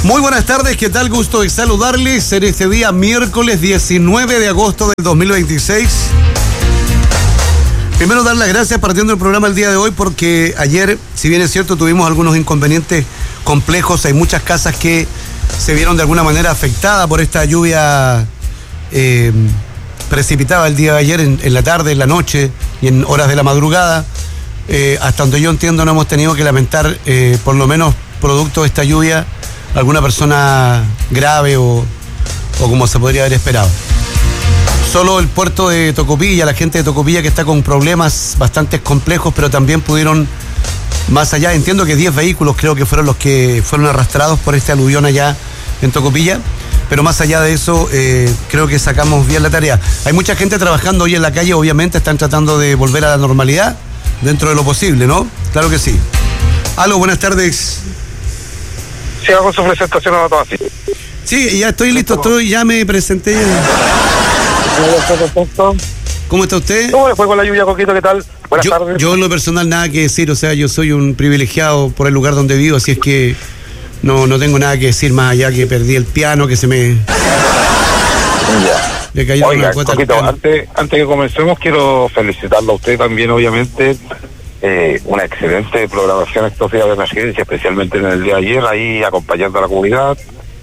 Muy buenas tardes, ¿qué tal? Gusto de saludarles en este día miércoles 19 de agosto del 2026. Primero dar las gracias partiendo del programa el día de hoy porque ayer, si bien es cierto, tuvimos algunos inconvenientes complejos. Hay muchas casas que se vieron de alguna manera afectadas por esta lluvia precipitada el día de ayer en la tarde, en la noche y en horas de la madrugada. Hasta donde yo entiendo no hemos tenido que lamentar, por lo menos producto de esta lluvia, alguna persona grave o como se podría haber esperado. Solo el puerto de Tocopilla, la gente de Tocopilla que está con problemas bastante complejos, pero también pudieron, más allá, entiendo que 10 vehículos creo que fueron los que fueron arrastrados por este aluvión allá en Tocopilla, pero más allá de eso, creo que sacamos bien la tarea. Hay mucha gente trabajando hoy en la calle, obviamente están tratando de volver a la normalidad dentro de lo posible, ¿no? Claro que sí. Aló, buenas tardes. Sí, hago su presentación a todo así. Sí, ya estoy listo, ya me presenté. ¿Cómo está usted? ¿Cómo le fue con la lluvia, Coquito? ¿Qué tal? Buenas tardes. Yo en lo personal nada que decir, o sea, yo soy un privilegiado por el lugar donde vivo, así es que no tengo nada que decir más allá que perdí el piano, que se me... Ya. Le cayó Oiga, una cuota al Coquito, piano. antes que comencemos, quiero felicitarlo a usted también, obviamente. Una excelente programación estos días de emergencia, especialmente en el día de ayer, ahí acompañando a la comunidad,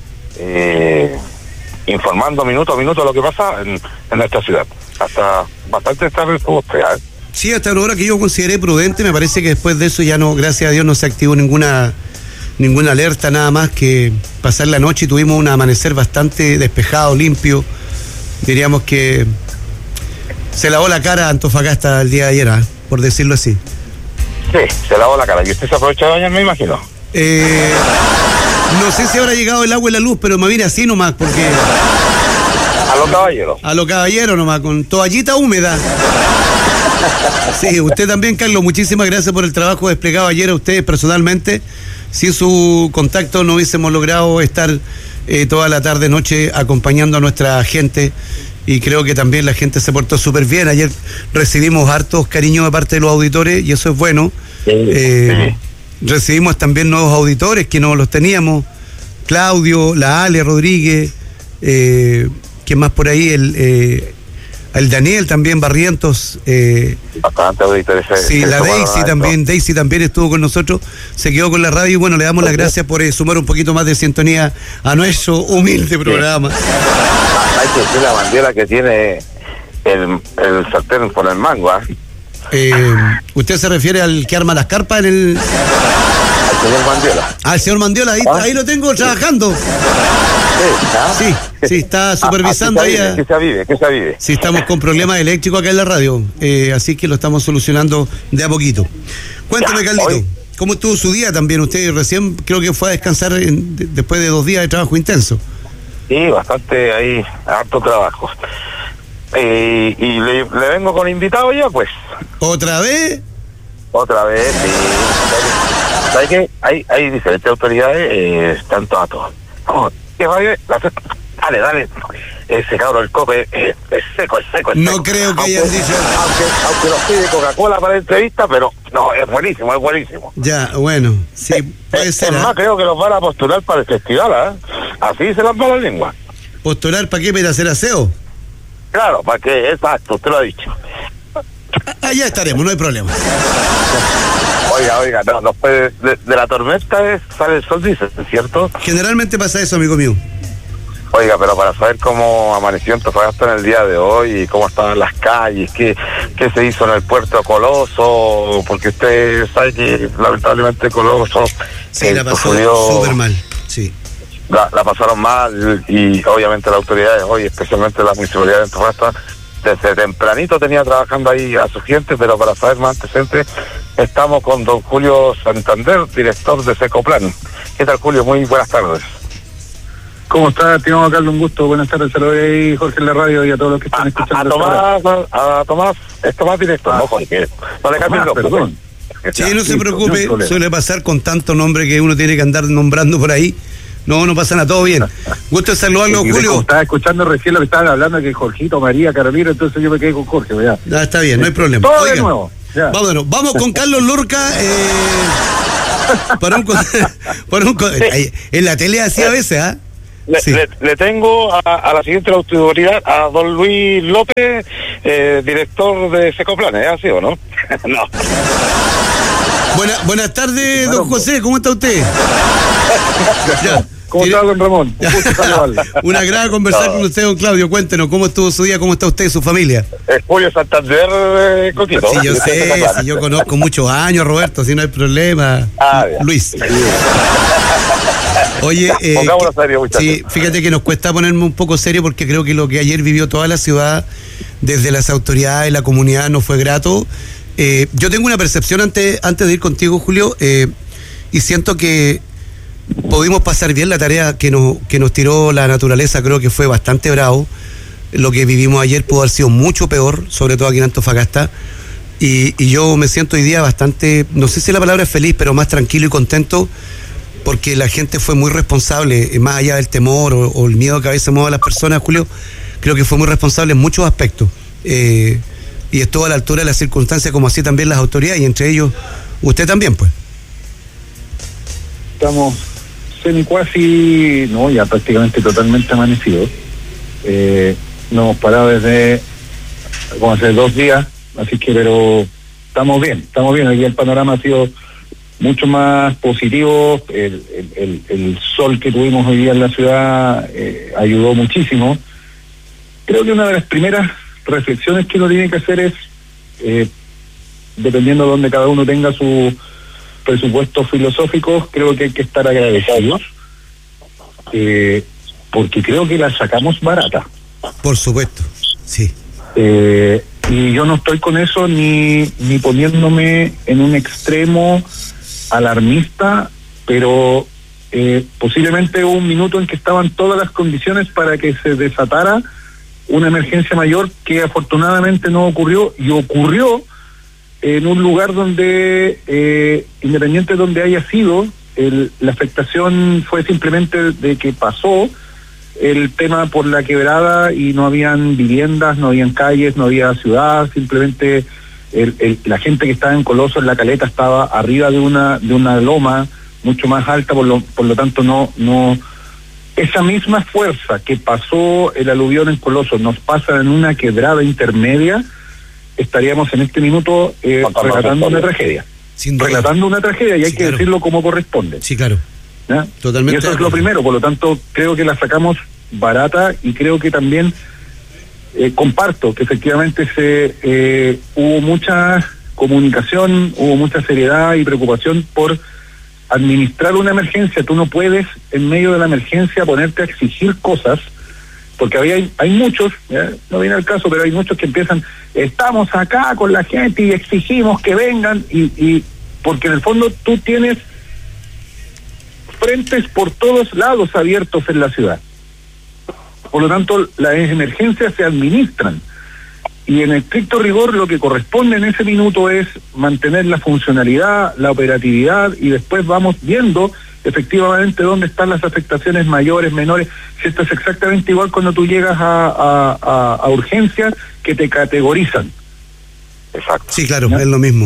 informando minuto a minuto lo que pasa en nuestra ciudad. Hasta bastante tarde estuvo usted, ¿eh? Sí, hasta una hora que yo consideré prudente, me parece que después de eso ya no, gracias a Dios, no se activó ninguna alerta, nada más que pasar la noche y tuvimos un amanecer bastante despejado, limpio. Diríamos que se lavó la cara a Antofagasta el día de ayer, por decirlo así. Sí, se lavó la cara. ¿Y usted se aprovechó de bañar, me imagino? No sé si habrá llegado el agua y la luz, pero me vine así nomás, porque... A los caballeros. A los caballeros nomás, con toallita húmeda. Sí, usted también, Carlos, muchísimas gracias por el trabajo desplegado ayer a ustedes personalmente. Sin su contacto no hubiésemos logrado estar toda la tarde, noche, acompañando a nuestra gente. Y creo que también la gente se portó súper bien. Ayer recibimos hartos cariños de parte de los auditores y eso es bueno. Sí. Recibimos también nuevos auditores que no los teníamos. Claudio, la Ale Rodríguez, ¿quién más por ahí? El Daniel también, Barrientos. Bastante auditores. Sí, la Daisy también estuvo con nosotros, se quedó con la radio y bueno, le damos las gracias por sumar un poquito más de sintonía a nuestro humilde programa. Hay que decir la bandera que tiene el sartén con el mango, ¿eh? ¿Usted se refiere al que arma las carpas en el...? Al señor Mandiola. Al señor Mandiola, ahí lo tengo trabajando. Sí, está supervisando ahí. Que se avive. Sí, estamos con problemas eléctricos acá en la radio, así que lo estamos solucionando de a poquito. Cuéntame, Carlito, ¿cómo estuvo su día también? Usted recién creo que fue a descansar después de 2 días de trabajo intenso. Sí, bastante ahí, harto trabajo. Y le vengo con invitado ya, pues. ¿Otra vez? Otra vez, sí. ¿Sabes qué? Hay diferentes autoridades, tanto a todos. Dale. Ese cabrón, el cope, es seco. No creo que hayan dicho... Aunque nos pide Coca-Cola para la entrevista, pero no, es buenísimo. Ya, bueno, sí, puede ser. Es más, creo que los van a postular para el festival, ¿eh? Así se las va la lengua. ¿Postular para qué? ¿Para hacer aseo? Claro, para que, exacto, usted lo ha dicho. Allá estaremos, no hay problema. Oiga, no, después de la tormenta sale el sol, dice, ¿cierto? Generalmente pasa eso, amigo mío. Oiga, pero para saber cómo amaneció Antofagasta en el día de hoy y cómo estaban las calles, qué se hizo en el puerto de Coloso, porque usted sabe que lamentablemente Coloso... Sí, la pasó súper mal, sí. La pasaron mal y obviamente las autoridades hoy, especialmente la municipalidad de Antofagasta, desde tempranito tenía trabajando ahí a su gente, pero para saber más antecedentes estamos con don Julio Santander, director de Secoplan. ¿Qué tal, Julio? Muy buenas tardes. ¿Cómo está, estimado Carlos? Un gusto. Buenas tardes. Saludos ahí, Jorge, en la radio y a todos los que están escuchando. A Tomás, esto más directo, no, Jorge. No le cambien los perdón. Sí, no se preocupe, suele pasar con tanto nombre que uno tiene que andar nombrando por ahí. No pasa nada, todo bien. Gusto de saludarlo, Julio. Estaba escuchando recién lo que estaban hablando, que Jorgito, María, Carolina, entonces yo me quedé con Jorge, ya. Está bien, no hay problema. Todo de nuevo. Vamos con Carlos Lorca. En la tele así a veces, ¿ah? Le tengo a la siguiente autoridad, a don Luis López, director de Secoplanes, ¿así o no? No. Buenas tardes, don José, ¿cómo está usted? Ya. ¿Cómo está, don Ramón? Un agrado conversar con usted, don Claudio. Cuéntenos, ¿cómo estuvo su día? ¿Cómo está usted y su familia? Julio Santander, Coquito. Sí, yo sé, si yo conozco muchos años, Roberto, si no hay problema. Luis. Oye, sí, fíjate que nos cuesta ponerme un poco serio porque creo que lo que ayer vivió toda la ciudad, desde las autoridades, la comunidad, no fue grato. Yo tengo una percepción antes de ir contigo, Julio, y siento que pudimos pasar bien la tarea que nos tiró la naturaleza. Creo que fue bastante bravo. Lo que vivimos ayer pudo haber sido mucho peor, sobre todo aquí en Antofagasta, y yo me siento hoy día bastante, no sé si la palabra es feliz, pero más tranquilo y contento, porque la gente fue muy responsable, más allá del temor o el miedo que a veces mueve a las personas, Julio. Creo que fue muy responsable en muchos aspectos, y estuvo a la altura de las circunstancias, como así también las autoridades, y entre ellos usted también, pues. Estamos semi-cuasi, no, ya prácticamente totalmente amanecidos. No hemos parado desde como hace 2 días, así que, pero estamos bien. Aquí el panorama ha sido mucho más positivo. El sol que tuvimos hoy día en la ciudad ayudó muchísimo. Creo que una de las primeras reflexiones que uno tiene que hacer es, dependiendo de donde cada uno tenga su presupuestos filosóficos, creo que hay que estar agradecidos, porque creo que la sacamos barata. Por supuesto, sí. Y yo no estoy con eso ni poniéndome en un extremo alarmista, pero posiblemente hubo un minuto en que estaban todas las condiciones para que se desatara una emergencia mayor, que afortunadamente no ocurrió, y ocurrió en un lugar donde, independiente de donde haya sido, la afectación fue simplemente de que pasó el tema por la quebrada y no habían viviendas, no habían calles, no había ciudad, simplemente la gente que estaba en Coloso, en La Caleta, estaba arriba de una loma mucho más alta, por lo tanto no esa misma fuerza que pasó el aluvión en Coloso nos pasa en una quebrada intermedia. Estaríamos en este minuto relatando una tragedia. Relatando una tragedia, y hay que decirlo como corresponde. Sí, claro. ¿Ya? Totalmente. Y eso es lo primero, por lo tanto, creo que la sacamos barata, y creo que también comparto que efectivamente hubo mucha comunicación, hubo mucha seriedad y preocupación por administrar una emergencia. Tú no puedes, en medio de la emergencia, ponerte a exigir cosas, porque hay muchos, ¿ya? No viene al caso, pero hay muchos que empiezan, estamos acá con la gente y exigimos que vengan, y porque en el fondo tú tienes frentes por todos lados abiertos en la ciudad. Por lo tanto, las emergencias se administran, y en estricto rigor lo que corresponde en ese minuto es mantener la funcionalidad, la operatividad, y después vamos viendo efectivamente dónde están las afectaciones mayores, menores. Si esto es exactamente igual cuando tú llegas a urgencias, que te categorizan. Exacto. Sí, claro, ¿no? Es lo mismo.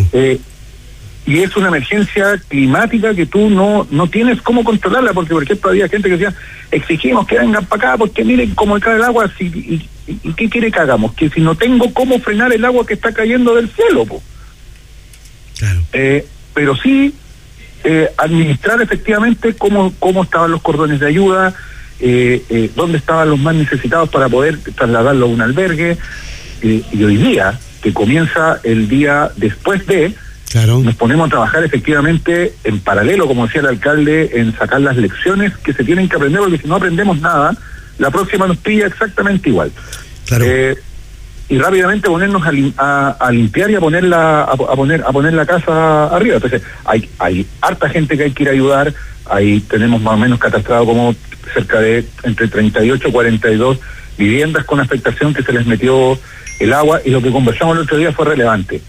Y es una emergencia climática que tú no tienes cómo controlarla, porque por ejemplo había gente que decía, exigimos que vengan para acá porque miren cómo cae el agua, y ¿qué quiere que hagamos? Que si no tengo cómo frenar el agua que está cayendo del cielo, po. Claro. Pero sí administrar efectivamente cómo estaban los cordones de ayuda, dónde estaban los más necesitados para poder trasladarlo a un albergue, y hoy día, que comienza el día después de, claro, nos ponemos a trabajar efectivamente en paralelo, como decía el alcalde, en sacar las lecciones que se tienen que aprender, porque si no aprendemos nada, la próxima nos pilla exactamente igual. Claro. Y rápidamente ponernos a limpiar y a poner la casa arriba. Entonces hay harta gente que hay que ir a ayudar. Ahí tenemos más o menos catastrado como cerca de entre 38 y 42 viviendas con afectación que se les metió el agua, y lo que conversamos el otro día fue relevante.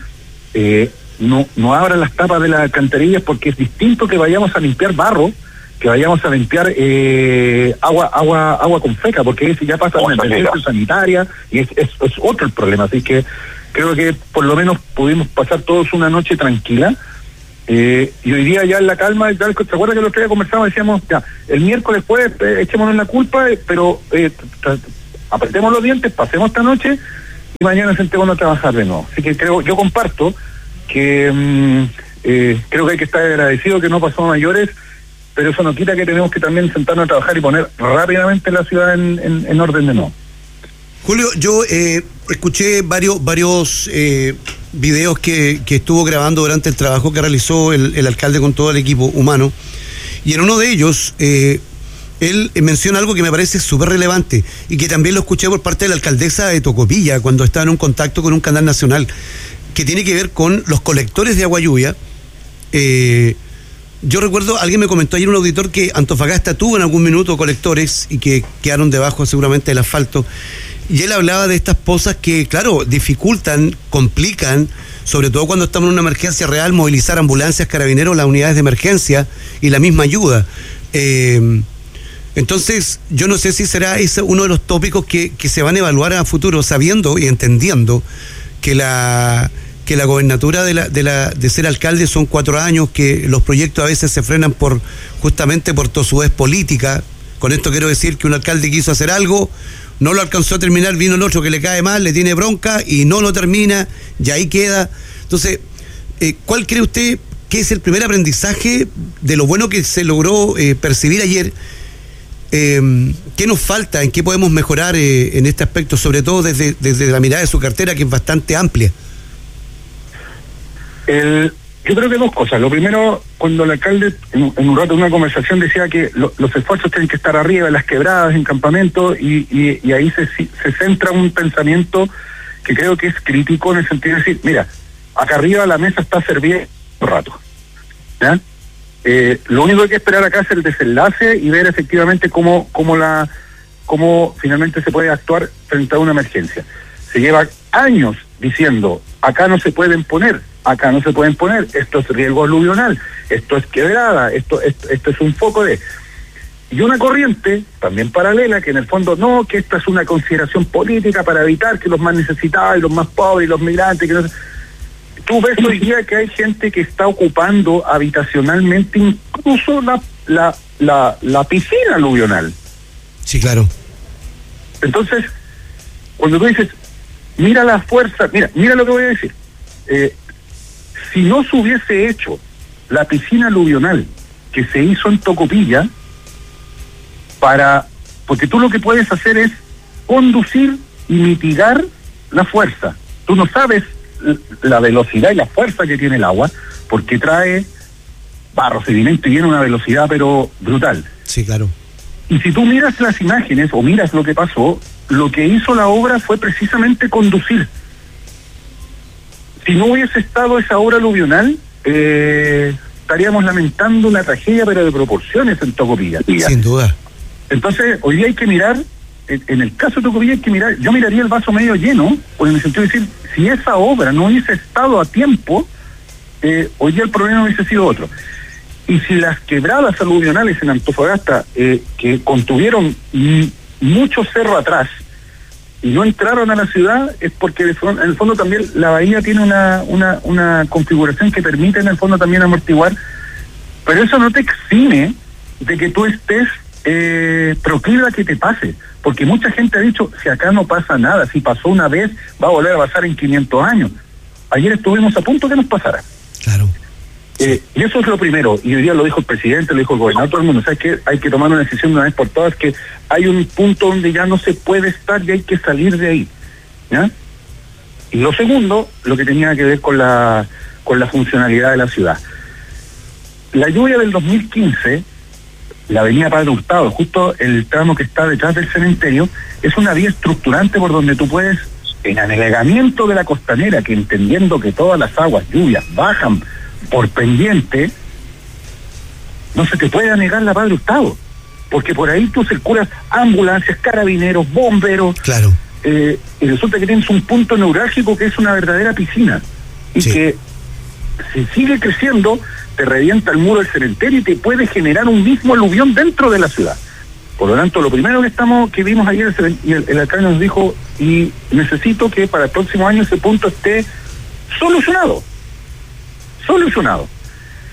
No abran las tapas de las alcantarillas, porque es distinto que vayamos a limpiar barro, que vayamos a limpiar agua con feca, porque ese ya pasa una emergencia sanitaria, y es otro el problema. Así que creo que por lo menos pudimos pasar todos una noche tranquila, Y hoy día ya en la calma, ¿te acuerdas que el otro día conversamos? Decíamos, ya, el miércoles jueves echémonos la culpa, pero apretemos los dientes, pasemos esta noche y mañana sentémonos a trabajar de nuevo. Así que yo comparto que creo que hay que estar agradecido que no pasó a mayores, pero eso no quita que tenemos que también sentarnos a trabajar y poner rápidamente la ciudad en orden de nuevo. Julio, yo escuché varios videos que estuvo grabando durante el trabajo que realizó el alcalde con todo el equipo humano, y en uno de ellos él menciona algo que me parece súper relevante y que también lo escuché por parte de la alcaldesa de Tocopilla cuando estaba en un contacto con un canal nacional, que tiene que ver con los colectores de agua lluvia. Yo recuerdo, alguien me comentó ayer, un auditor, que Antofagasta tuvo en algún minuto colectores y que quedaron debajo seguramente del asfalto. Y él hablaba de estas pozas que, claro, dificultan, complican, sobre todo cuando estamos en una emergencia real, movilizar ambulancias, carabineros, las unidades de emergencia y la misma ayuda. Entonces, yo no sé si será ese uno de los tópicos que se van a evaluar a futuro, sabiendo y entendiendo que la gobernatura de ser alcalde son 4 años, que los proyectos a veces se frenan justamente por tosudez política. Con esto quiero decir que un alcalde quiso hacer algo, no lo alcanzó a terminar, vino el otro que le cae mal, le tiene bronca y no lo termina, y ahí queda. Entonces, ¿cuál cree usted que es el primer aprendizaje de lo bueno que se logró percibir ayer? ¿Qué nos falta? ¿En qué podemos mejorar en este aspecto? Sobre todo desde la mirada de su cartera, que es bastante amplia. Yo creo que 2 cosas. Lo primero, cuando el alcalde en un rato en una conversación decía que los esfuerzos tienen que estar arriba, en las quebradas, en campamentos, y ahí se centra un pensamiento que creo que es crítico, en el sentido de decir, mira, acá arriba la mesa está servida un rato, ¿ya? Lo único que hay que esperar acá es el desenlace y ver efectivamente cómo finalmente se puede actuar frente a una emergencia. Se lleva años diciendo, acá no se pueden poner, esto es riesgo aluvional, esto es quebrada, esto es un foco de... Y una corriente también paralela, que en el fondo no, que esta es una consideración política para evitar que los más necesitados y los más pobres y los migrantes, que no... Tú ves hoy día que hay gente que está ocupando habitacionalmente incluso la piscina aluvional. Sí, claro. Entonces, cuando tú dices, mira la fuerza, mira lo que voy a decir. Si no se hubiese hecho la piscina aluvional que se hizo en Tocopilla, porque tú lo que puedes hacer es conducir y mitigar la fuerza. Tú no sabes la velocidad y la fuerza que tiene el agua, porque trae barro, sedimento, y viene a una velocidad pero brutal. Sí, claro. Y si tú miras las imágenes o miras lo que pasó, lo que hizo la obra fue precisamente conducir. Si no hubiese estado esa obra aluvional, estaríamos lamentando una tragedia, pero de proporciones en Tocopilla. Sin duda. Entonces, hoy día hay que mirar, en el caso de Tocopilla hay que mirar, yo miraría el vaso medio lleno, en el sentido de decir, si esa obra no hubiese estado a tiempo, hoy día el problema hubiese sido otro. Y si las quebradas aluvionales en Antofagasta, que contuvieron mucho cerro atrás, y no entraron a la ciudad, es porque en el fondo también la bahía tiene una configuración que permite en el fondo también amortiguar, pero eso no te exime de que tú estés proclive a que te pase, porque mucha gente ha dicho, si acá no pasa nada, si pasó una vez, va a volver a pasar en 500 años. Ayer estuvimos a punto de que nos pasara. Claro. Y eso es lo primero, y hoy día lo dijo el presidente, lo dijo el gobernador, todo el mundo, ¿sabes qué? Hay que tomar una decisión de una vez por todas, que hay un punto donde ya no se puede estar y hay que salir de ahí, ¿ya? Y lo segundo, lo que tenía que ver con la funcionalidad de la ciudad. La lluvia del 2015, la avenida Padre Hurtado, justo el tramo que está detrás del cementerio, es una vía estructurante por donde tú puedes, en anegamiento de la costanera, que entendiendo que todas las aguas lluvias bajan por pendiente, no se te puede anegar la Padre Hurtado, porque por ahí tú circulas ambulancias, carabineros, bomberos, claro. Y resulta que tienes un punto neurálgico que es una verdadera piscina, y sí, que si sigue creciendo, te revienta el muro del cementerio y te puede generar un mismo aluvión dentro de la ciudad. Por lo tanto, lo primero que vimos ayer, el alcalde nos dijo, y necesito que para el próximo año ese punto esté solucionado.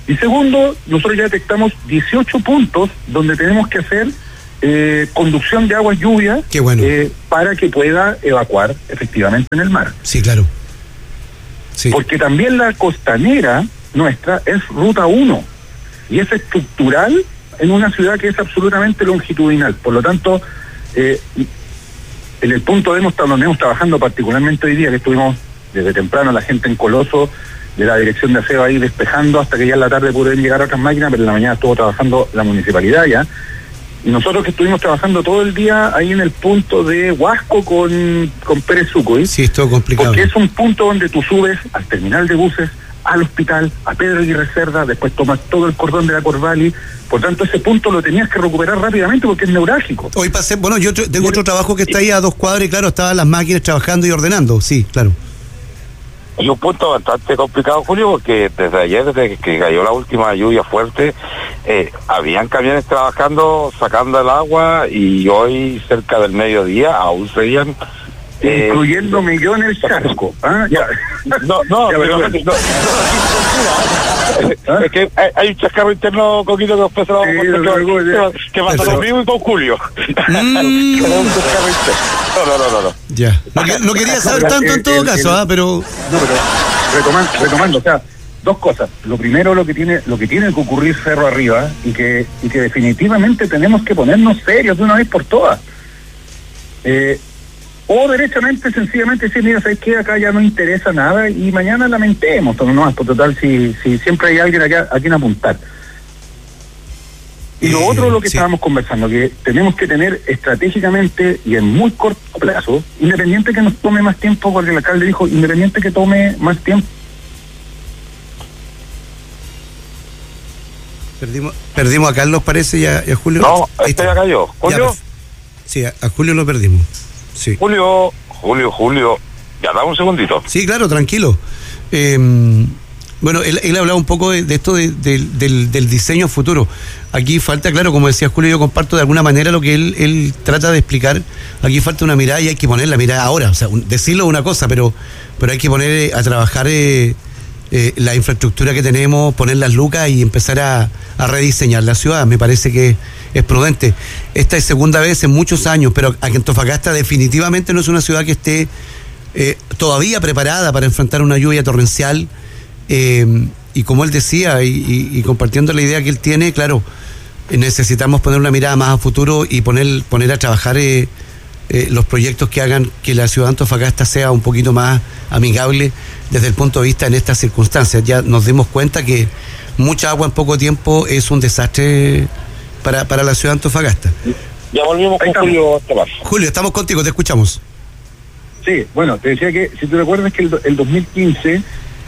Y segundo, nosotros ya detectamos 18 puntos donde tenemos que hacer conducción de aguas lluvias. Qué bueno. Para que pueda evacuar efectivamente en el mar. Sí, claro. Sí. Porque también la costanera nuestra es ruta 1 y es estructural en una ciudad que es absolutamente longitudinal. Por lo tanto, en el punto donde hemos trabajando particularmente hoy día, que estuvimos desde temprano la gente en Coloso, de la dirección de aseo ahí despejando hasta que ya en la tarde pudieron llegar otras máquinas, pero en la mañana estuvo trabajando la municipalidad ya. Y nosotros que estuvimos trabajando todo el día ahí en el punto de Huasco con Pérez Sucoy. Sí, es todo complicado. Porque es un punto donde tú subes al terminal de buses, al hospital, a Pedro Aguirre Cerda, después tomas todo el cordón de la Corvallis. Por tanto, ese punto lo tenías que recuperar rápidamente porque es neurálgico. Hoy pasé, bueno, yo tengo otro trabajo que está ahí a 2 cuadras y claro, estaban las máquinas trabajando y ordenando, sí, claro. Y un punto bastante complicado, Julio, porque desde ayer, desde que cayó la última lluvia fuerte, habían camiones trabajando, sacando el agua, y hoy, cerca del mediodía, aún seguían... incluyendo millones de charco. Ya. No, es que hay un chascarro interno, Coquito, que después se lo vamos a contar, que pasa conmigo y con Julio. No. Ya. No quería saber tanto en todo caso, pero... No, pero retomando, o sea, dos cosas. Lo primero, lo que tiene que ocurrir cerro arriba, y que definitivamente tenemos que ponernos serios de una vez por todas. O derechamente, sencillamente decir, mira, ¿sabes qué? Acá ya no interesa nada y mañana lamentemos, no, por total, si siempre hay alguien a quien apuntar. Y lo otro, lo que estábamos conversando, que tenemos que tener estratégicamente y en muy corto plazo, independiente que nos tome más tiempo, porque el alcalde dijo, independiente que tome más tiempo. Perdimos a Carlos, parece, y a Julio. No, este ya cayó. ¿Julio? Sí, a Julio lo perdimos. Sí. Julio, ya dame un segundito. Sí, claro, tranquilo. Bueno, él hablaba un poco de esto del diseño futuro. Aquí falta, claro, como decía Julio, yo comparto de alguna manera lo que él trata de explicar. Aquí falta una mirada y hay que poner la mirada ahora. O sea, decirlo es una cosa, pero hay que poner a trabajar la infraestructura que tenemos, poner las lucas y empezar a rediseñar la ciudad. Me parece que es prudente. Esta es segunda vez en muchos años, pero Antofagasta definitivamente no es una ciudad que esté todavía preparada para enfrentar una lluvia torrencial. Y como él decía, y compartiendo la idea que él tiene, claro, necesitamos poner una mirada más a futuro y poner a trabajar los proyectos que hagan que la ciudad de Antofagasta sea un poquito más amigable desde el punto de vista en estas circunstancias. Ya nos dimos cuenta que mucha agua en poco tiempo es un desastre para la ciudad de Antofagasta. Ya volvimos con Julio. Julio, estamos contigo, te escuchamos. Sí, bueno, te decía que, si te recuerdas que el 2015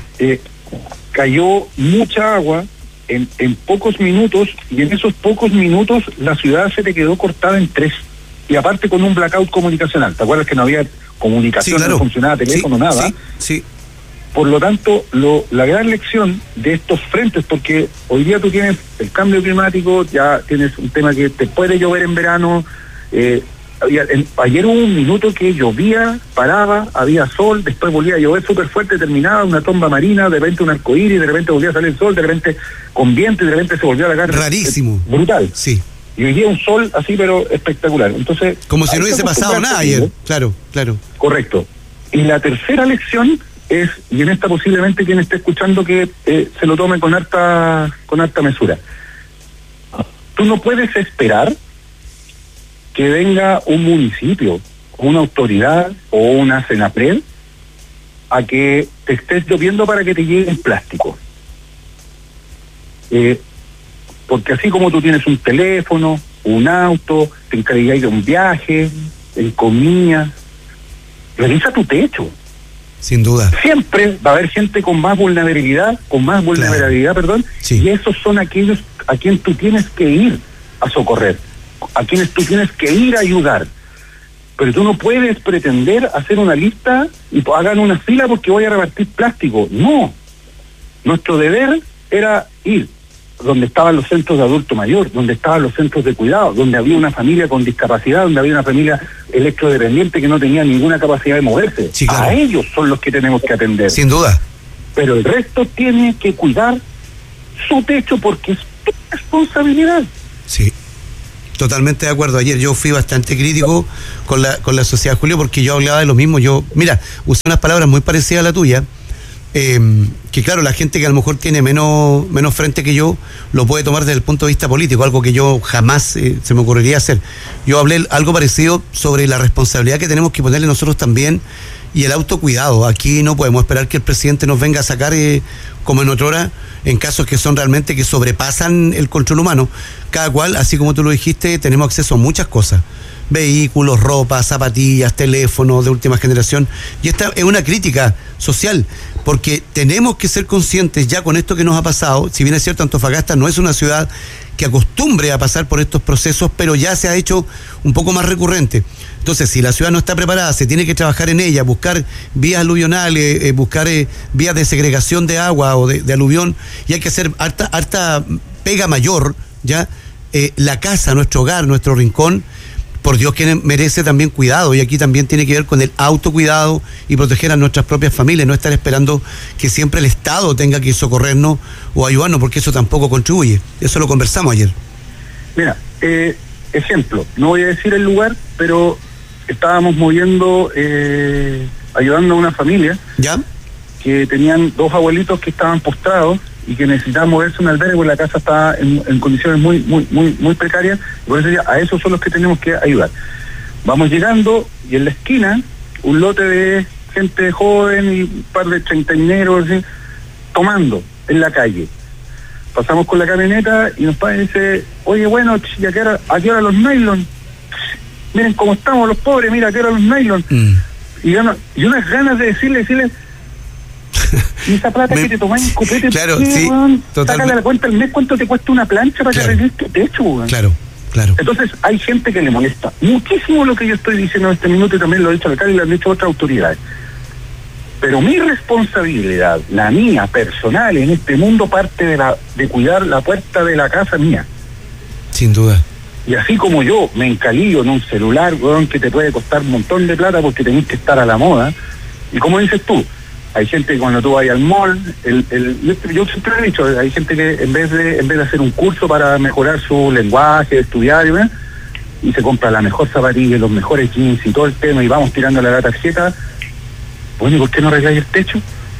cayó mucha agua en pocos minutos, y en esos pocos minutos la ciudad se te quedó cortada en 3, y aparte con un blackout comunicacional. ¿Te acuerdas que no había comunicación, sí, claro, no funcionaba teléfono, nada? Sí. Por lo tanto, la gran lección de estos frentes, porque hoy día tú tienes el cambio climático, ya tienes un tema que te puede llover en verano. Ayer hubo un minuto que llovía, paraba, había sol, después volvía a llover súper fuerte, terminaba una tomba marina, de repente un arcoíris, de repente volvía a salir el sol, de repente con viento y de repente se volvió a alargar. Rarísimo. Brutal. Sí. Y hoy día un sol así, pero espectacular. Entonces, como si no hubiese pasado nada ayer. Claro. Correcto. Y la tercera lección es, y en esta posiblemente quien esté escuchando que se lo tome con harta mesura. Tú no puedes esperar que venga un municipio, una autoridad o una Senapred a que te estés lloviendo para que te llegue en plástico. Porque así como tú tienes un teléfono, un auto, te encargáis de un viaje, en comida, revisa tu techo. Sin duda. Siempre va a haber gente con más vulnerabilidad, claro. Sí. Y esos son aquellos a quien tú tienes que ir a socorrer, a quienes tú tienes que ir a ayudar. Pero tú no puedes pretender hacer una lista y hagan una fila porque voy a repartir plástico. No. Nuestro deber era ir donde estaban los centros de adulto mayor, donde estaban los centros de cuidado, donde había una familia con discapacidad, donde había una familia electrodependiente que no tenía ninguna capacidad de moverse. Sí, claro. A ellos son los que tenemos que atender. Sin duda. Pero el resto tiene que cuidar su techo porque es tu responsabilidad. Sí, totalmente de acuerdo. Ayer yo fui bastante crítico con la sociedad, Julio, porque yo hablaba de lo mismo. Yo, mira, usé unas palabras muy parecidas a la tuya, que claro, la gente que a lo mejor tiene menos frente que yo lo puede tomar desde el punto de vista político, algo que yo jamás se me ocurriría hacer. Yo hablé algo parecido sobre la responsabilidad que tenemos que ponerle nosotros también y el autocuidado. Aquí no podemos esperar que el presidente nos venga a sacar como en otrora, en casos que son realmente que sobrepasan el control humano. Cada cual, así como tú lo dijiste, tenemos acceso a muchas cosas: vehículos, ropa, zapatillas, teléfonos de última generación. Y esta es una crítica social, porque tenemos que ser conscientes ya con esto que nos ha pasado. Si bien es cierto, Antofagasta no es una ciudad que acostumbre a pasar por estos procesos, pero ya se ha hecho un poco más recurrente. Entonces, si la ciudad no está preparada, se tiene que trabajar en ella, buscar vías aluvionales, buscar vías de segregación de agua o de aluvión, y hay que hacer harta pega mayor, ¿ya? La casa, nuestro hogar, nuestro rincón, por Dios que merece también cuidado, y aquí también tiene que ver con el autocuidado y proteger a nuestras propias familias, no estar esperando que siempre el Estado tenga que socorrernos o ayudarnos, porque eso tampoco contribuye. Eso lo conversamos ayer. Mira, ejemplo, no voy a decir el lugar, pero estábamos moviendo, ayudando a una familia, ¿ya?, que tenían 2 abuelitos que estaban postrados y que necesitaban moverse a un albergue porque la casa estaba en condiciones muy precarias, y por eso ya a esos son los que tenemos que ayudar. Vamos llegando y en la esquina un lote de gente joven y un par de treintañeros tomando en la calle. Pasamos con la camioneta y nos dice: oye, bueno, ¿y a qué hora los nylon? Miren cómo estamos los pobres, mira, ¿a qué hora los nylon? Y unas ganas de decirle y esa plata que te tomás en copete, claro, ¿qué, sí, sácale la cuenta al mes cuánto te cuesta una plancha para que arregles tu techo, weón. Claro. Entonces hay gente que le molesta muchísimo lo que yo estoy diciendo en este minuto, y también lo ha dicho el alcalde y lo han dicho otras autoridades. Pero mi responsabilidad, la mía, personal, en este mundo, parte de cuidar la puerta de la casa mía. Sin duda. Y así como yo me encalillo en un celular, weón, que te puede costar un montón de plata porque tenés que estar a la moda, y como dices tú, hay gente que cuando tú vayas al mall, yo siempre he dicho, hay gente que en vez de hacer un curso para mejorar su lenguaje, estudiar, y se compra la mejor zapatilla, los mejores jeans y todo el tema, y vamos tirándole a la tarjeta. Bueno, ¿y por qué no arregláis el techo?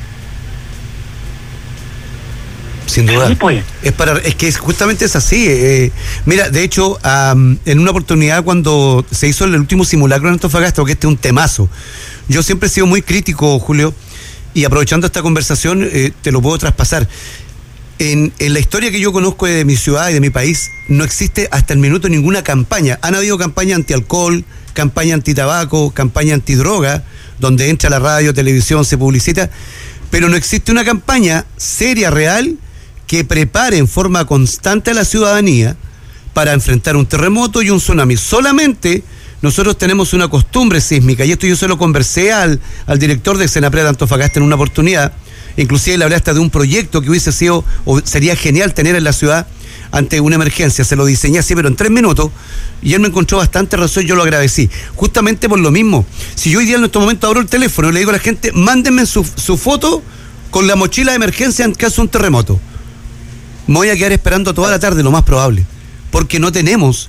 Sin duda. Sí, pues. Es que justamente es así. Mira, de hecho, en una oportunidad cuando se hizo el último simulacro en Antofagasta, porque este es un temazo, yo siempre he sido muy crítico, Julio, y aprovechando esta conversación te lo puedo traspasar. En la historia que yo conozco de mi ciudad y de mi país, no existe hasta el minuto ninguna campaña. Han habido campaña anti-alcohol, campaña anti-tabaco, campaña anti-droga, donde entra la radio, televisión, se publicita, pero no existe una campaña seria, real, que prepare en forma constante a la ciudadanía para enfrentar un terremoto y un tsunami. Solamente nosotros tenemos una costumbre sísmica, y esto yo se lo conversé al director de Senapred de Antofagasta en una oportunidad. Inclusive le hablé hasta de un proyecto que hubiese sido, o sería genial tener en la ciudad ante una emergencia. Se lo diseñé así, pero en 3 minutos, y él me encontró bastante razón, yo lo agradecí. Justamente por lo mismo, si yo hoy día en este momento abro el teléfono y le digo a la gente: mándenme su foto con la mochila de emergencia en caso de un terremoto, me voy a quedar esperando toda la tarde, lo más probable, porque no tenemos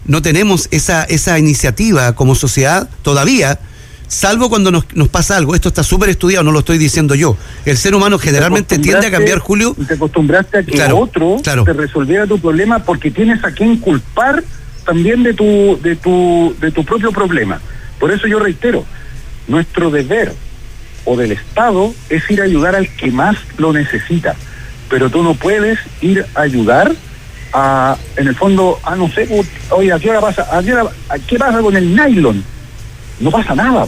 esa iniciativa como sociedad todavía, salvo cuando nos pasa algo. Esto está súper estudiado, no lo estoy diciendo yo. El ser humano generalmente tiende a cambiar, Julio. Y te acostumbraste a que otro te resolviera tu problema, porque tienes a quien culpar también de tu propio problema. Por eso yo reitero, nuestro deber o del Estado es ir a ayudar al que más lo necesita, pero tú no puedes ir a ayudar en el fondo, no sé, oye, ¿a qué hora pasa? ¿Qué pasa con el nylon? No pasa nada,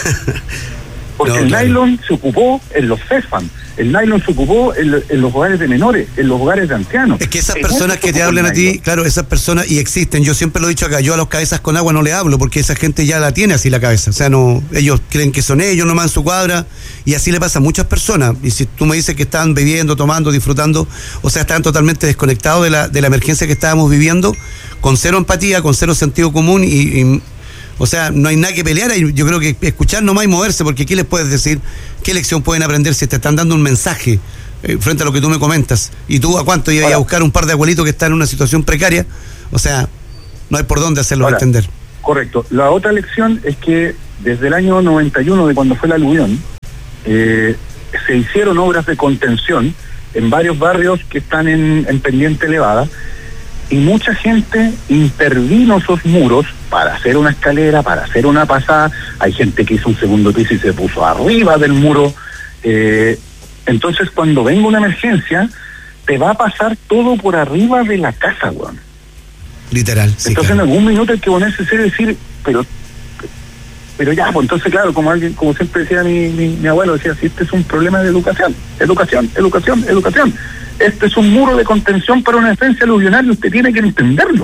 porque el nylon se ocupó en los CEFAM, el nylon se ocupó en los hogares de menores, en los hogares de ancianos. Es que esas personas que te hablan a ti, claro, esas personas, y existen, yo siempre lo he dicho acá, yo a los cabezas con agua no le hablo, porque esa gente ya la tiene así la cabeza, o sea, no, ellos creen que son ellos nomás en su cuadra, y así le pasa a muchas personas. Y si tú me dices que están bebiendo, tomando, disfrutando, o sea, están totalmente desconectados de la emergencia que estábamos viviendo, con cero empatía, con cero sentido común, y o sea, no hay nada que pelear. Yo creo que escuchar nomás y moverse, porque ¿qué les puedes decir? ¿Qué lección pueden aprender si te están dando un mensaje frente a lo que tú me comentas. ¿Y tú a cuánto ibas a buscar un par de abuelitos que están en una situación precaria? O sea, no hay por dónde hacerlo entender. Correcto. La otra lección es que desde el año 91, de cuando fue la aluvión, se hicieron obras de contención en varios barrios que están en pendiente elevada, y mucha gente intervino esos muros para hacer una escalera, para hacer una pasada. Hay gente que hizo un segundo piso y se puso arriba del muro. Entonces, cuando venga una emergencia, te va a pasar todo por arriba de la casa, weón. Literal. Sí, entonces, claro. En algún minuto hay que ponerse serio y decir, pero ya, pues entonces, claro, como siempre decía mi abuelo, decía, si este es un problema de educación. Este es un muro de contención para una defensa aluvional y usted tiene que entenderlo.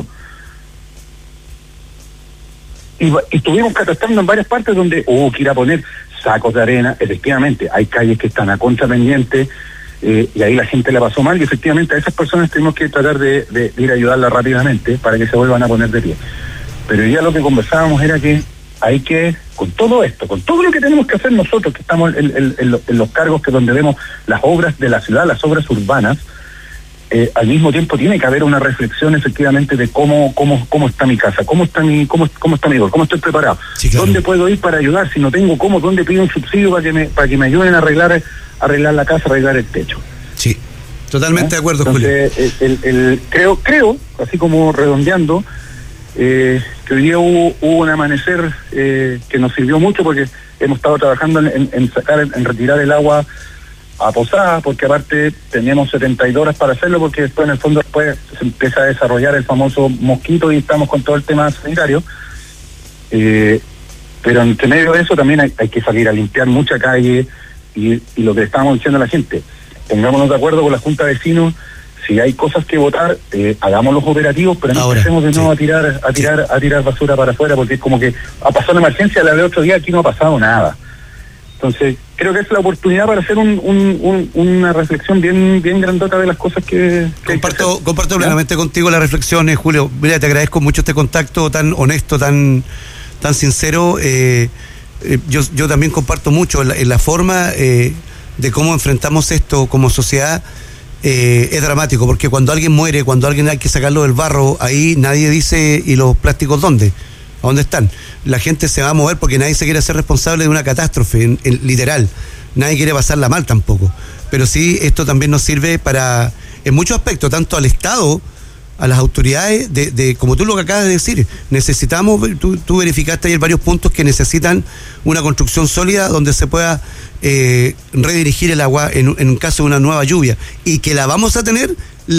Y estuvimos catastando en varias partes donde hubo que ir a poner sacos de arena. Efectivamente, hay calles que están a contrapendiente, y ahí la gente la pasó mal, y efectivamente a esas personas tenemos que tratar de ir a ayudarla rápidamente para que se vuelvan a poner de pie. Pero ya lo que conversábamos era que hay que, con todo esto, con todo lo que tenemos que hacer nosotros, que estamos en los cargos que donde vemos las obras de la ciudad, las obras urbanas, al mismo tiempo tiene que haber una reflexión efectivamente de cómo está mi casa, cómo está mi hogar, cómo estoy preparado, sí, claro. ¿Dónde puedo ir para ayudar? Si no tengo cómo, ¿dónde pido un subsidio para que me ayuden a arreglar la casa, arreglar el techo? Sí, totalmente de acuerdo, entonces, Julio. Creo, así como redondeando, que hoy día hubo un amanecer que nos sirvió mucho, porque hemos estado trabajando en retirar el agua a Posada, porque aparte teníamos 72 horas para hacerlo, porque después en el fondo se empieza a desarrollar el famoso mosquito y estamos con todo el tema sanitario, pero entre medio de eso también hay que salir a limpiar mucha calle, y lo que le estábamos diciendo a la gente, pongámonos de acuerdo con la Junta de Vecinos. Si hay cosas que votar, hagamos los operativos, pero no empecemos de nuevo a tirar basura para afuera, porque es como que ha pasado una emergencia, la de otro día aquí no ha pasado nada. Entonces, creo que es la oportunidad para hacer una reflexión bien grandota de las cosas que comparto plenamente contigo las reflexiones, Julio. Mira, te agradezco mucho este contacto tan honesto, tan sincero. Yo también comparto mucho en la forma de cómo enfrentamos esto como sociedad. Es dramático, porque cuando alguien muere, cuando alguien hay que sacarlo del barro, ahí nadie dice, ¿y los plásticos dónde? ¿A dónde están? La gente se va a mover porque nadie se quiere hacer responsable de una catástrofe, literal. Nadie quiere pasarla mal tampoco. Pero sí, esto también nos sirve para, en muchos aspectos, tanto al Estado, a las autoridades, como tú lo que acabas de decir, necesitamos, tú verificaste ayer varios puntos que necesitan una construcción sólida donde se pueda redirigir el agua en caso de una nueva lluvia, y que la vamos a tener.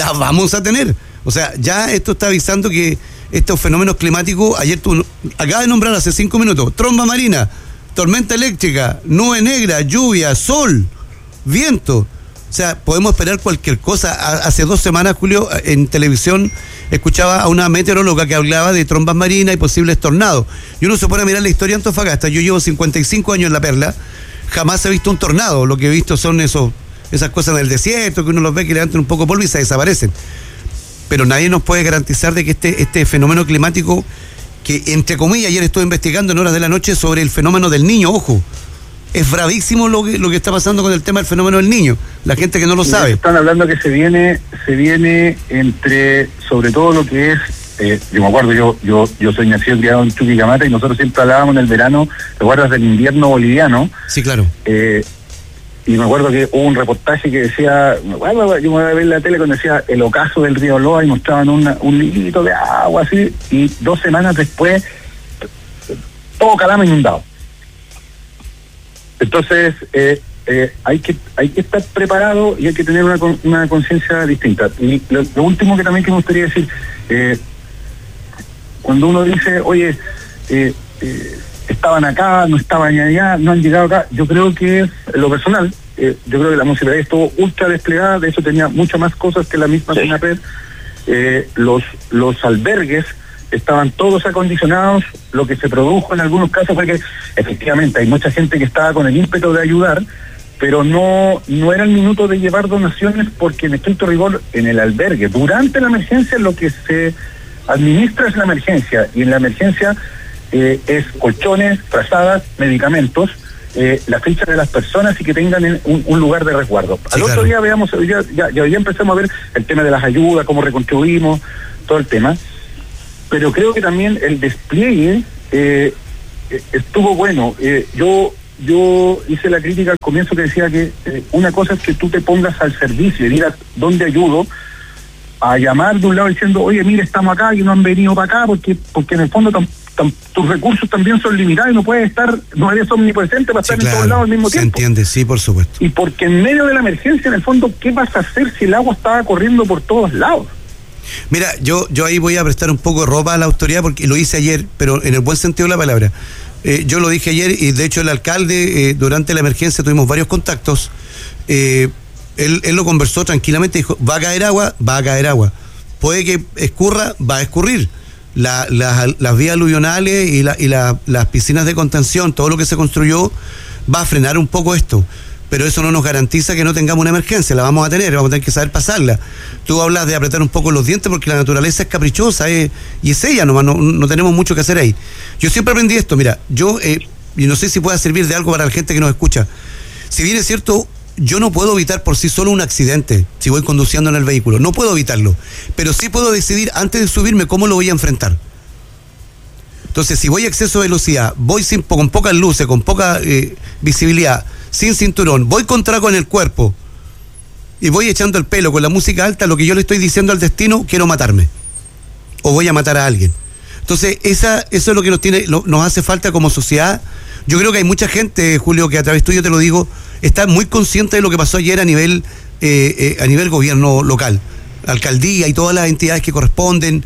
O sea, ya esto está avisando que estos fenómenos climáticos, ayer tú acabas de nombrar hace 5 minutos, tromba marina, tormenta eléctrica, nube negra, lluvia, sol, viento. O sea, podemos esperar cualquier cosa. Hace 2 semanas, Julio, en televisión escuchaba a una meteoróloga que hablaba de trombas marinas y posibles tornados. Y uno se pone a mirar la historia de Antofagasta. Yo llevo 55 años en La Perla, jamás he visto un tornado. Lo que he visto son esas cosas en el desierto, que uno los ve que levantan un poco de polvo y se desaparecen. Pero nadie nos puede garantizar de que este fenómeno climático, que entre comillas, ayer estuve investigando en horas de la noche sobre el fenómeno del Niño, ojo, es bravísimo lo que está pasando con el tema del fenómeno del Niño, la gente que no lo sabe. Están hablando que se viene entre, sobre todo lo que es, yo me acuerdo, yo soy nacido y criado en Chuquicamata, y nosotros siempre hablábamos en el verano, ¿te acuerdas del invierno boliviano? Sí, claro. Y me acuerdo que hubo un reportaje que decía, yo me voy a ver la tele cuando decía el ocaso del río Loa, y mostraban un litrito de agua así, y 2 semanas después todo Calama inundado. Entonces hay que estar preparado y hay que tener una conciencia distinta. Y lo último que también me gustaría decir, cuando uno dice, oye, estaban acá, no estaban allá, no han llegado acá, yo creo que en lo personal, yo creo que la municipalidad estuvo ultra desplegada, de eso tenía muchas más cosas que la misma SENAPED. Los albergues estaban todos acondicionados. Lo que se produjo en algunos casos fue que efectivamente hay mucha gente que estaba con el ímpetu de ayudar, pero no era el minuto de llevar donaciones, porque en estricto rigor en el albergue, durante la emergencia, lo que se administra es la emergencia, y en la emergencia es colchones, frazadas, medicamentos, la ficha de las personas y que tengan un lugar de resguardo. Al otro día veamos, ya empezamos a ver el tema de las ayudas, cómo recontribuimos, todo el tema. Pero creo que también el despliegue estuvo bueno. Yo hice la crítica al comienzo que decía que una cosa es que tú te pongas al servicio y digas dónde ayudo, a llamar de un lado diciendo, oye, mire, estamos acá y no han venido para acá porque en el fondo tus recursos también son limitados y no eres omnipresente para estar en todos lados al mismo tiempo. Se entiende, sí, por supuesto. Y porque en medio de la emergencia, en el fondo, ¿qué vas a hacer si el agua estaba corriendo por todos lados? Mira, yo ahí voy a prestar un poco de ropa a la autoridad porque lo hice ayer, pero en el buen sentido de la palabra. Yo lo dije ayer y de hecho el alcalde, durante la emergencia tuvimos varios contactos. Él lo conversó tranquilamente, dijo, va a caer agua. Puede que escurra, va a escurrir. Las vías aluvionales y las piscinas de contención, todo lo que se construyó, va a frenar un poco esto. Pero eso no nos garantiza que no tengamos una emergencia, la vamos a tener que saber pasarla. Tú hablas de apretar un poco los dientes porque la naturaleza es caprichosa y es ella nomás, no tenemos mucho que hacer ahí. Yo siempre aprendí esto, mira, y no sé si pueda servir de algo para la gente que nos escucha. Si bien es cierto, yo no puedo evitar por sí solo un accidente si voy conduciendo en el vehículo, no puedo evitarlo, pero sí puedo decidir antes de subirme cómo lo voy a enfrentar. Entonces, si voy a exceso de velocidad, voy con pocas luces, con poca visibilidad, sin cinturón, voy con trago en el cuerpo y voy echando el pelo con la música alta, lo que yo le estoy diciendo al destino, quiero matarme o voy a matar a alguien. Entonces, eso es lo que nos hace falta como sociedad. Yo creo que hay mucha gente, Julio, que a través tuyo te lo digo, está muy consciente de lo que pasó ayer a nivel gobierno local, alcaldía y todas las entidades que corresponden,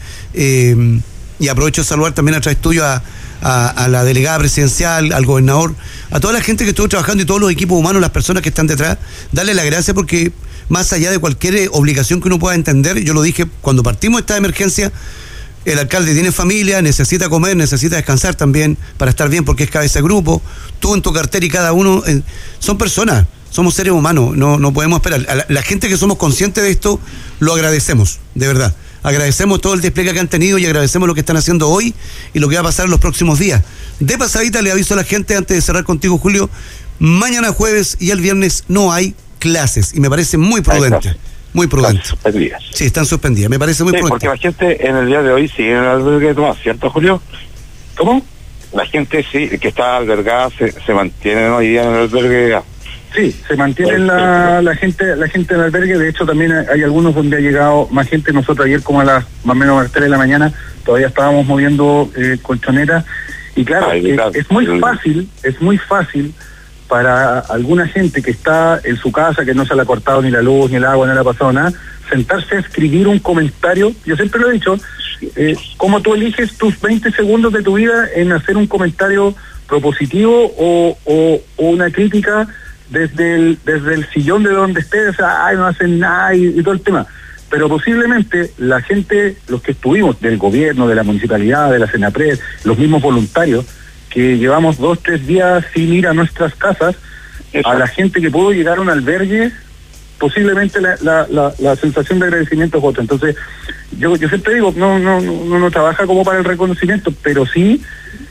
y aprovecho de saludar también a través tuyo a la delegada presidencial, al gobernador, a toda la gente que estuvo trabajando y todos los equipos humanos, las personas que están detrás, darle la gracia porque más allá de cualquier obligación que uno pueda entender, yo lo dije cuando partimos de esta emergencia, el alcalde tiene familia, necesita comer, necesita descansar también para estar bien porque es cabeza de grupo, tú en tu cartera y cada uno, son personas, somos seres humanos, no podemos esperar. A la gente que somos conscientes de esto, lo agradecemos, de verdad. Agradecemos todo el despliegue que han tenido y agradecemos lo que están haciendo hoy y lo que va a pasar en los próximos días. De pasadita le aviso a la gente antes de cerrar contigo, Julio, mañana jueves y el viernes no hay clases y me parece muy prudente. Muy prudente. Están suspendidas. Sí, están suspendidas, me parece muy prudente. Porque la gente en el día de hoy sigue en el albergue de Tomás, ¿cierto, Julio? ¿Cómo? La gente sí, que está albergada se mantiene hoy día en el albergue. Sí, se mantiene la gente en el albergue. De hecho, también hay algunos donde ha llegado más gente. Nosotros ayer, como a las más o menos a las 3 de la mañana, todavía estábamos moviendo colchonetas. Y claro, es muy fácil para alguna gente que está en su casa, que no se le ha cortado ni la luz, ni el agua, no le ha pasado nada, sentarse a escribir un comentario. Yo siempre lo he dicho, cómo tú eliges tus 20 segundos de tu vida en hacer un comentario propositivo o una crítica desde el sillón de donde estés, o sea, no hacen nada y todo el tema. Pero posiblemente la gente, los que estuvimos del gobierno, de la municipalidad, de la Senapred, los mismos voluntarios, que llevamos 2-3 días sin ir a nuestras casas, a la gente que pudo llegar a un albergue, posiblemente la sensación de agradecimiento es otra. Entonces, yo siempre digo, no trabaja como para el reconocimiento, pero sí,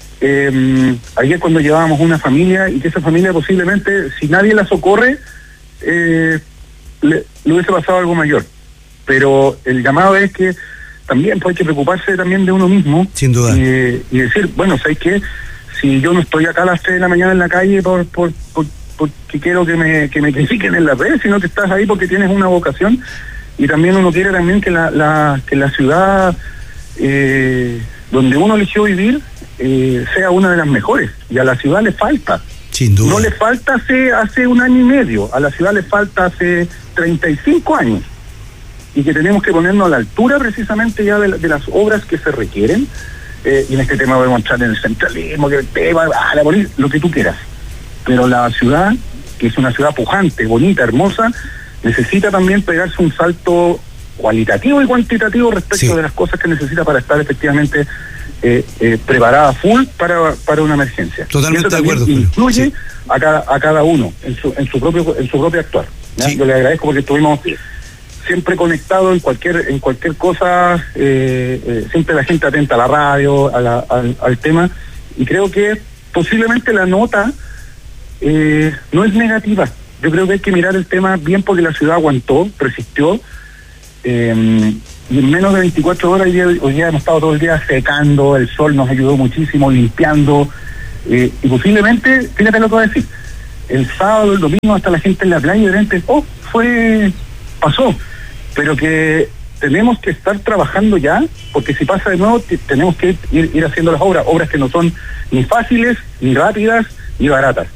ayer cuando llevábamos una familia y que esa familia posiblemente, si nadie la socorre, le hubiese pasado algo mayor. Pero el llamado es que también hay que preocuparse también de uno mismo. Sin duda. Y decir, bueno, ¿sabes qué? Si yo no estoy acá a las 3 de la mañana en la calle porque quiero que me critiquen en la red, sino que estás ahí porque tienes una vocación, y también uno quiere también que la ciudad donde uno eligió vivir sea una de las mejores, y a la ciudad le falta. Sin duda. No le falta hace 1 año y medio, a la ciudad le falta hace 35 años, y que tenemos que ponernos a la altura precisamente ya de las obras que se requieren. Y en este tema voy a entrar en el centralismo, que el tema, la política, lo que tú quieras. Pero la ciudad, que es una ciudad pujante, bonita, hermosa, necesita también pegarse un salto cualitativo y cuantitativo respecto de las cosas que necesita para estar efectivamente preparada full para una emergencia. Totalmente de acuerdo. Incluye sí. a cada uno en su propio actuar. Sí. Yo le agradezco porque estuvimos siempre conectado en cualquier cosa, siempre la gente atenta a la radio, al tema, y creo que posiblemente la nota no es negativa. Yo creo que hay que mirar el tema bien porque la ciudad aguantó, resistió, y en menos de 24 horas hoy día hemos estado todo el día secando, el sol nos ayudó muchísimo, limpiando, y posiblemente, fíjate lo que voy a decir, el sábado, el domingo, hasta la gente en la playa, de repente, pasó, pero que tenemos que estar trabajando ya, porque si pasa de nuevo, tenemos que ir haciendo las obras que no son ni fáciles, ni rápidas, ni baratas.